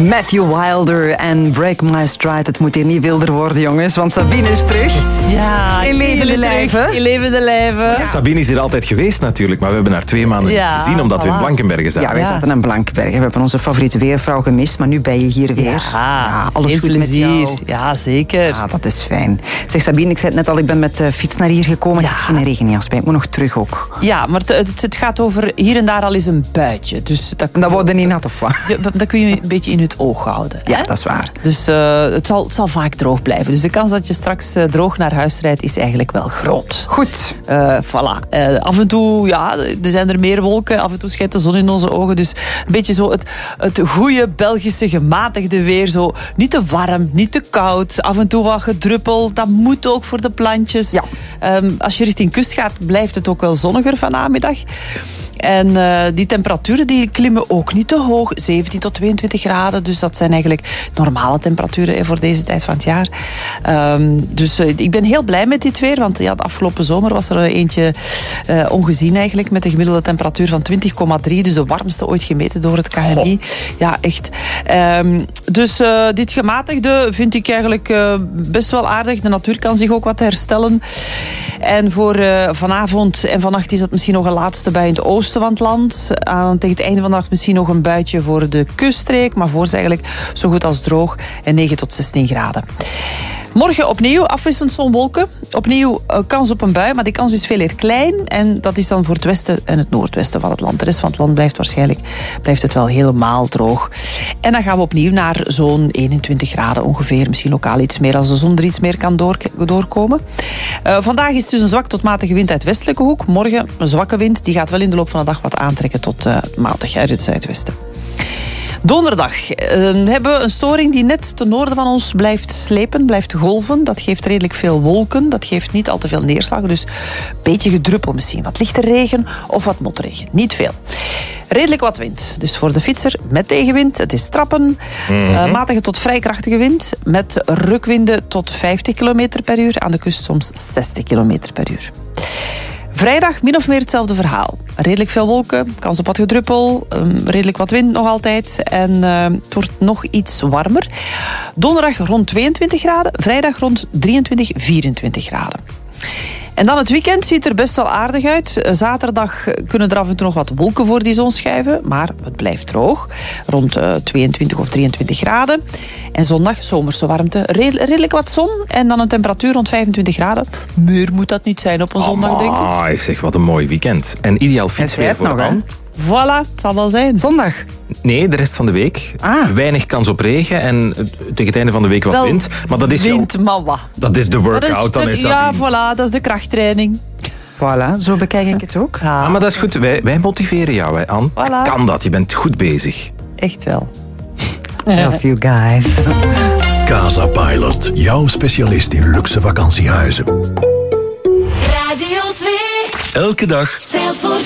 Matthew Wilder en Break My Stride. Het moet hier niet wilder worden, jongens, want Sabine is terug. Ja, in levende lijven. In levende lijven. Ja. Sabine is hier altijd geweest natuurlijk, maar we hebben haar 2 maanden niet gezien omdat we in Blankenberge zaten. Ja, wij zaten in Blankenberge. We hebben onze favoriete weervrouw gemist, maar nu ben je hier weer. Ja, alles goed met jou. Ja, zeker. Ja, dat is fijn. Zeg Sabine, ik zei het net al, ik ben met de fiets naar hier gekomen. Ik heb geen regenjas bij. Ik moet nog terug ook. Ja, maar het gaat over hier en daar al eens een buitje. Dus dat wordt er niet nat of wat? Dat kun je een beetje in het oog houden. Ja, hè? dat is waar. Dus het zal vaak droog blijven. Dus de kans dat je straks droog naar huis rijdt is eigenlijk wel groot. Goed. Voilà. Af en toe, ja, er zijn er meer wolken. Af en toe schijnt de zon in onze ogen. Dus een beetje zo het goede Belgische gematigde weer. Zo niet te warm, niet te koud. Af en toe wat gedruppel. Dat moet ook voor de plantjes. Ja. Als je richting kust gaat, blijft het ook wel zonniger vanmiddag. En die temperaturen die klimmen ook niet te hoog. 17 tot 22 graden. Dus dat zijn eigenlijk normale temperaturen voor deze tijd van het jaar. Dus ik ben heel blij met dit weer. Want ja, de afgelopen zomer was er eentje ongezien eigenlijk. Met een gemiddelde temperatuur van 20,3. Dus de warmste ooit gemeten door het KNMI. Ja, echt. Dus dit gematigde vind ik eigenlijk best wel aardig. De natuur kan zich ook wat herstellen. En voor vanavond en vannacht is dat misschien nog een laatste bui in het oosten van het land. Tegen het einde van de nacht misschien nog een buitje voor de kuststreek. Maar voor is eigenlijk zo goed als droog en 9 tot 16 graden. Morgen opnieuw afwisselend zonwolken. Opnieuw kans op een bui, maar die kans is veel eer klein. En dat is dan voor het westen en het noordwesten van het land. De rest van het land blijft het wel helemaal droog. En dan gaan we opnieuw naar zo'n 21 graden ongeveer. Misschien lokaal iets meer als de zon er iets meer kan doorkomen. Vandaag is het dus een zwak tot matige wind uit westelijke hoek. Morgen een zwakke wind. Die gaat wel in de loop van de dag wat aantrekken tot matig uit het zuidwesten. Donderdag hebben we een storing die net ten noorden van ons blijft slepen, blijft golven. Dat geeft redelijk veel wolken, dat geeft niet al te veel neerslag. Dus een beetje gedruppel misschien. Wat lichte regen of wat motregen. Niet veel. Redelijk wat wind. Dus voor de fietser met tegenwind. Het is trappen. Matige tot vrij krachtige wind. Met rukwinden tot 50 km per uur. Aan de kust soms 60 km per uur. Vrijdag min of meer hetzelfde verhaal. Redelijk veel wolken, kans op wat gedruppel, redelijk wat wind nog altijd. En het wordt nog iets warmer. Donderdag rond 22 graden, vrijdag rond 23, 24 graden. En dan het weekend ziet er best wel aardig uit. Zaterdag kunnen er af en toe nog wat wolken voor die zon schuiven. Maar het blijft droog. Rond 22 of 23 graden. En zondag zomerse warmte. Redelijk wat zon. En dan een temperatuur rond 25 graden. Meer moet dat niet zijn op een zondag, denk ik. Ik zeg, wat een mooi weekend. En ideaal fietsweer voor dan. Voilà, het zal wel zijn. Zondag? Nee, de rest van de week. Weinig kans op regen en tegen het einde van de week wat wind. Maar dat is wind, maar wat? Dat is de workout. Ja, voilà, dat is de krachttraining. Voilà, zo bekijk ik het ook. Ja. Maar dat is goed. Wij motiveren jou, hè, Anne. Voilà. Kan dat, je bent goed bezig. Echt wel. Love you guys. Casa Pilot, jouw specialist in luxe vakantiehuizen. Radio 2. Elke dag. Telt voor